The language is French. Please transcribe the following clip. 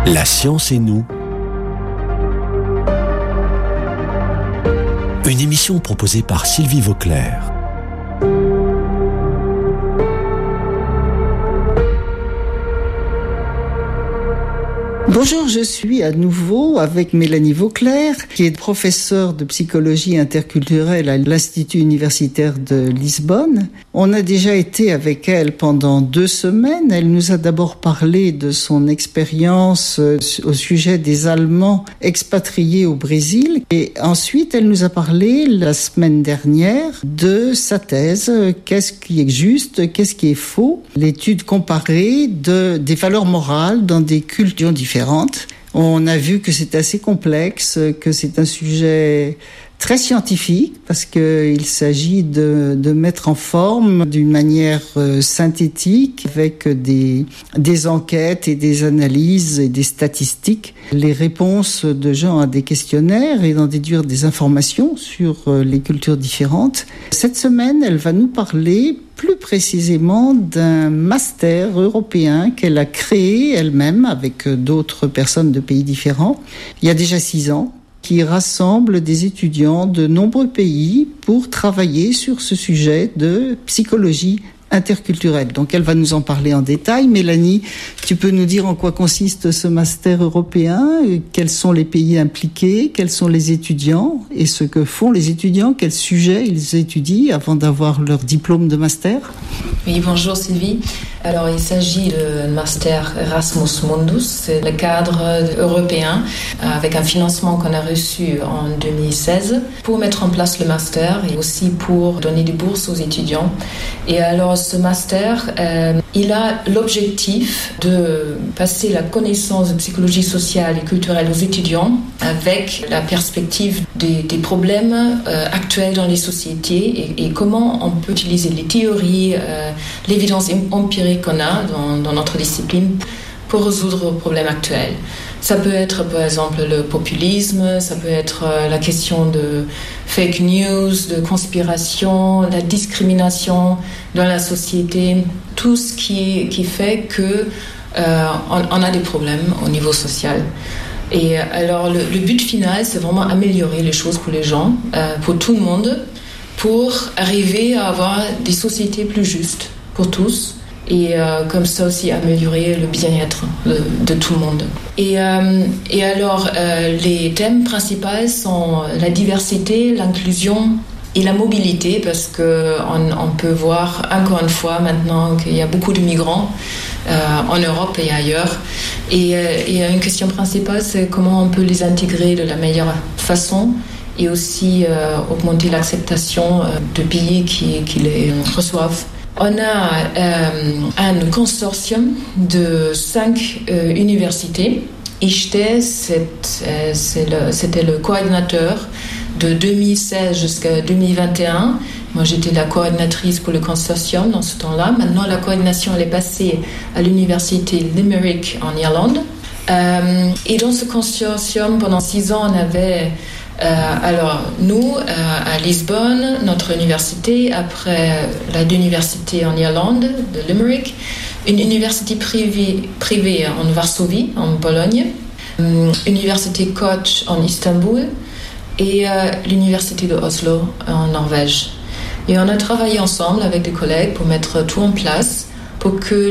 La science et nous. Une émission proposée par Sylvie Vauclair. Bonjour, je suis à nouveau avec Mélanie Vauclair, qui est professeure de psychologie interculturelle à l'Institut universitaire de Lisbonne. On a déjà été avec elle pendant 2 semaines. Elle nous a d'abord parlé de son expérience au sujet des Allemands expatriés au Brésil. Et ensuite, elle nous a parlé la semaine dernière de sa thèse. Qu'est-ce qui est juste, qu'est-ce qui est faux? L'étude comparée des valeurs morales dans des cultures différentes. On a vu que c'est assez complexe, que c'est un sujet très scientifique parce qu'il s'agit de mettre en forme d'une manière synthétique avec des enquêtes et des analyses et des statistiques, les réponses de gens à des questionnaires et d'en déduire des informations sur les cultures différentes. Cette semaine, elle va nous parler plus précisément d'un master européen qu'elle a créé elle-même avec d'autres personnes de pays différents il y a déjà 6 ans, qui rassemble des étudiants de nombreux pays pour travailler sur ce sujet de psychologie interculturelle. Donc elle va nous en parler en détail. Mélanie, tu peux nous dire en quoi consiste ce master européen? Quels sont les pays impliqués? Quels sont les étudiants? Et ce que font les étudiants? Quels sujets ils étudient avant d'avoir leur diplôme de master? Oui, bonjour Sylvie. Alors il s'agit de master Erasmus Mundus, c'est le cadre européen avec un financement qu'on a reçu en 2016 pour mettre en place le master et aussi pour donner des bourses aux étudiants. Et alors ce master, il a l'objectif de passer la connaissance de psychologie sociale et culturelle aux étudiants avec la perspective des problèmes actuels dans les sociétés et comment on peut utiliser les théories, l'évidence empirique qu'on a dans notre discipline pour résoudre les problèmes actuels. Ça peut être par exemple le populisme, ça peut être la question de fake news, de conspiration, la discrimination dans la société, tout ce qui fait que on a des problèmes au niveau social. Et alors le but final, c'est vraiment améliorer les choses pour les gens, pour tout le monde, pour arriver à avoir des sociétés plus justes pour tous. Et comme ça aussi améliorer le bien-être de tout le monde. Et alors, les thèmes principaux sont la diversité, l'inclusion et la mobilité, parce qu'on peut voir encore une fois maintenant qu'il y a beaucoup de migrants en Europe et ailleurs. Et une question principale, c'est comment on peut les intégrer de la meilleure façon et aussi augmenter l'acceptation de pays qui les reçoivent. On a un consortium de 5 universités. ICHTE, c'était le coordinateur de 2016 jusqu'à 2021. Moi, j'étais la coordinatrice pour le consortium dans ce temps-là. Maintenant, la coordination elle est passée à l'université Limerick en Irlande. Et dans ce consortium, pendant 6 ans, on avait... alors, nous, à Lisbonne, notre université, après l'université en Irlande, de Limerick, une université privée en Varsovie, en Pologne, l'université Koch en Istanbul et l'université de Oslo en Norvège. Et on a travaillé ensemble avec des collègues pour mettre tout en place pour que